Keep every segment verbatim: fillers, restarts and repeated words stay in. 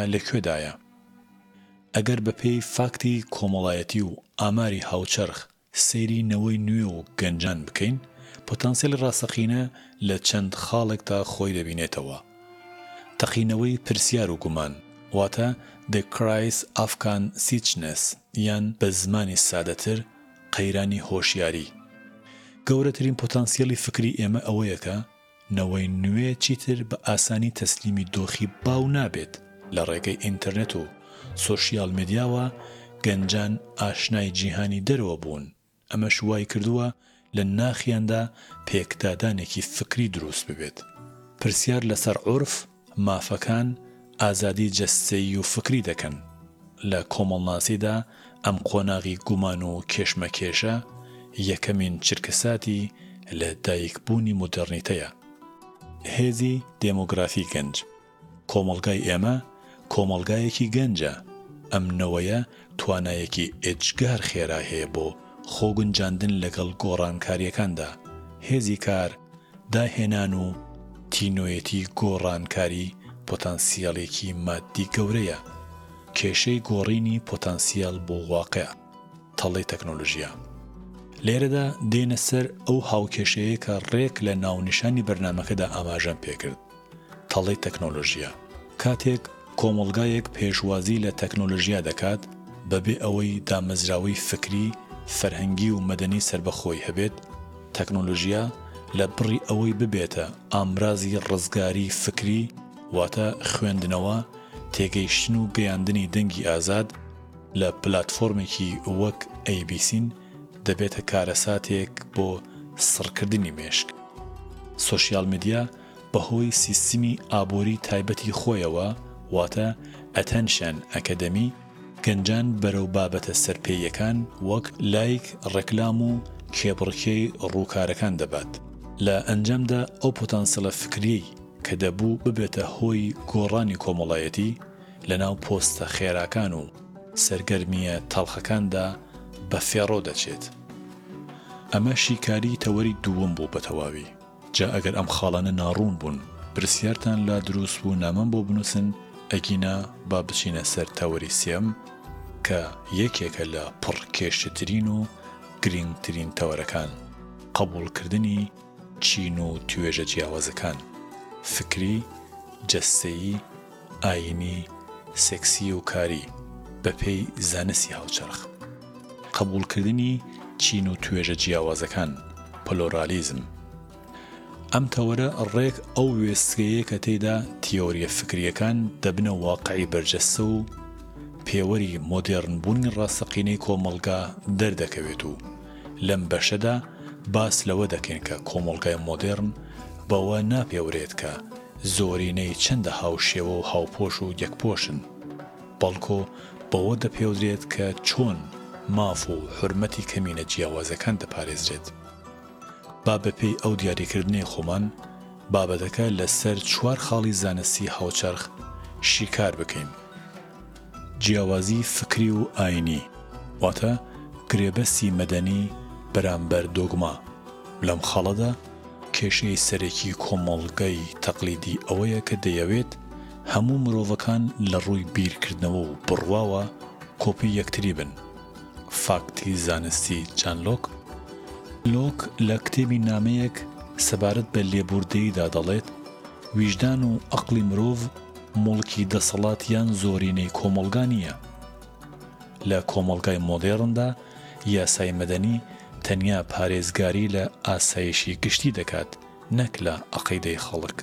لەکوێدایە؟ ئەگەر بەپێی فاکتی کۆمەڵایەتی و ئاماری هاوچەرخ سەیری نەوەی نوێ و گەنجان بکەین، پۆتانسیێلی ڕاستەقینە لە چەند خاڵێکدا خۆی دەبینێتەوە. تەقینەوەی پرسیار و گومان، واتە The Cries of Consciousness، یان بە زمانی سادەتر قەیرانی هۆشیاری. گەورەترین پۆتانسیێلی فکری ئێمە ئەوەیە کە نەوەی نوێ چیتر بە ئاسانی تەسلیمی دۆخی باو نابێت. لە ڕێگەی ئینتەرنێت و سۆشیال میدیاوە گەنجان ئاشنای جیهانی دەرەوە بوون. ئەمەش وای کردووە لە ناخیاندا پێکدادانێکی فکری دروست ببێت. پرسیار لەسەر عورف، مافەکان ئازادی جەستەیی و فکری دەکەن. لە کۆمەڵناسیدا ئەم قۆناغی گومان و کێشمەکێشە یەکەمین چرکەساتی لە دایکبوونی مۆدرنیتەیە. هێزی دێمۆگرافی گەنج. کۆمەڵگای ئێمە کۆمەڵگایەکی گەنجە. ئەم نەوەیە توانایەکی ئێجگار خێرا هەیە بۆ خۆگونجاندن لەگەڵ گۆڕانکاریەکاندا. هێزی کار، داهێنان و تینۆیەتی گۆڕانکاری پۆتانسیاڵێکی مادی گەورەیە. کێشەی گۆڕینی پۆتانسیال بۆ واقع، تەڵەی تەکنۆلۆژیا. لێرەدا دێنە سەر ئەو هاوکێشەیە کە ڕێک لە ناونیشانی بەرنامەکەدا ئاماژەم پێکرد، تەڵەی تەکنۆلۆژیا. کاتێک کۆمەڵگایەک پێشوازی لە تەکنۆلۆژیا دەکات، بەبێ ئەوەی دامەزراوەی فکری، فەرهەنگی و مەدەنی سربەخۆی هەبێت، تەکنۆلۆژیا لە بڕی ئەوەی ببێتە ئامرازی ڕزگاری فکری، واتە خوێندنەوە، تێگەیشتن و گەیاندنی دەنگی ئازاد لە پلاتفۆرمێکی وەک ئەی بی سین دەبێتە کارەساتێک بۆ سڕکردنی مێشک. سۆشیال میدیا بەهۆی سیستمی ئابووری تایبەتی خۆیەوە، واتە ئەتەنشن ئەکەدەمی، گەنجان بەرەو بابەتە سەرپێیەکان وەک لایک، ڕێکلام و کێبڕکێی ڕووکارەکان دەبات. لە ئەنجامدا ئەو پۆتانسیڵە فکریی کە دەبوو ببێتە هۆی گۆڕانی کۆمەڵایەتی لەناو پۆستە خێراکان و سەرگەرمیە تەڵخەکاندا بە فێڕۆ دەچێت. ئەمە شیکاری تەوەری دووەم بوو بە تەواوی. جا ئەگەر ئەم خاڵانە ناڕوون بوون، پرسیارتان لا دروست بوو نامەم بۆ بنووسن، ئەگینا با بچینە سەر تەوەری سێم کە یەکێکە لە پڕکێشترین و گرنگترین تەوەرەکان، قبوڵکردنی چین و توێژە جیاوازەکان، فکری، جەستەیی، ئاینی، سێکسی و کاری بەپێی زانستی هاوچەرخ. قبوڵکردنی چین و توێژە جیاوازەکان، پلۆرالیزم. ئەم تەوەرە ڕێک ئەو وێستگەیە کە تێیدا تیۆریە فکریەکان دەبنە واقعی بەرجەستە و پێوەری مۆدێرنبوونی ڕاستەقینەی کۆمەڵگا دەردەکەوێت و لەم بەشەدا باس لەوە دەکەین کە کۆمەڵگای مۆدێرن بەوە ناپێورێت کە زۆرینەی چەندە هاوشێوە و هاوپۆش و یەکپۆشن، بەڵکۆ بەوە دەپێودرێت کە چۆن ماف و حورمەتی کەمینە جیاوازەکان دەپارێزرێت. با بەپێی ئەو دیاریکردنەی خۆمان بابەتەکە لەسەر چوار خاڵی زانستی هاوچەرخ شیکار بکەین. جیاوازی فکری و ئاینی، واتە گرێبەستی مەدەنی بەرامبەر دۆگما. لەم خاڵەدا کێشەی سەرەکی کۆمەڵگەی تەقلیدی ئەوەیە کە دەیەوێت هەموو مرۆڤەکان لە ڕووی بیرکردنەوە و بڕواوە کۆپی یەکتری بن. فاکتی زانستی جان لۆک. لۆک لە کتێبی نامەیەک سەبارەت بە لێبوردەییدا دەڵێت ویژدان و عەقڵی مرۆڤ موڵکی دەسەڵات یان زۆرینەی کۆمەڵگا نییە. لە کۆمەڵگای مۆدێرندا یاسای مەدەنی تەنیا پارێزگاری لە ئاسایشی گشتی دەکات، نەک لە عەقیدەی خەڵک.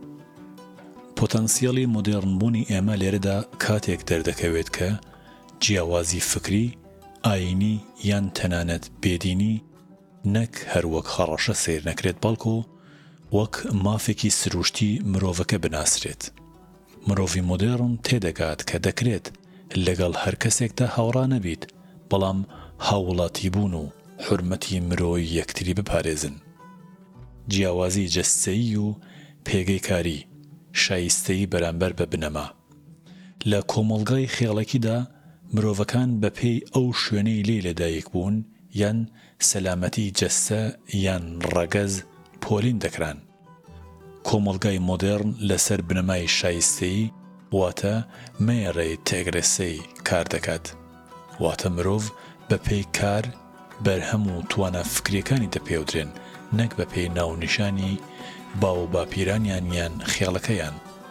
پۆتەنسیاڵی مۆدێرنبوونی ئێمە لێرەدا کاتێک دەردەکەوێت کە جیاوازی فکری، ئاینی یان تەنانەت بێدینی نەک هەروەک خەڕەشە سیر نەکرێت، بەڵکو وەک مافێکی سروشتی مرۆڤەکە بناسرێت. مرۆڤی مۆدێرن تێدەگات کە دەکرێت لەگەڵ هەر کەسێکدا هاوڕا نەبیت، بەڵام هاوڵاتی بوون و حورمەتی مرۆی یەکتری بپارێزن. جیاوازی جەستەیی و پێگەی کاری، شایستەیی بەرامبەر بە بنەما. لە کۆمەڵگای خێڵەکیدا مرۆڤەکان بەپێی ئەو شوێنەی لێ لەدایک بوون یان سەلامەتی جەستە یان ڕەگەز پۆلین دەکران. کۆمەڵگای مۆدێرن لەسەر بنەمای شایستەیی واتە مێڕێی تێگرەسەی کار دەکات واتە مرۆڤ بە پێی کار بەرهەم و توانە فکریەکانی دەپێودرێن نەک بە پێی ناونیشانی باو باپیرانیان یان خێڵەکەیان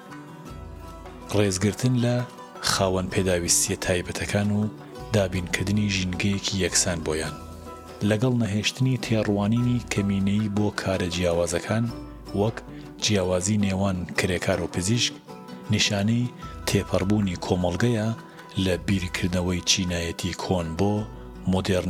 ڕێزگرتن لە خاوەن پێداویستیە تایبەتەکان و دابینکردنی ژینگەیەکی یەکسان بۆیان لەگەڵ نەهێشتنی تێڕوانینی کەمینەی بۆ کارە جیاوازەکان وەک جیاوازی نێوان کرێکار و پزیشک نیشانەی تێپەڕبوونی کۆمەڵگەیە لە بیرکردنەوەی چینایەتی کۆن بۆ مۆدێڕ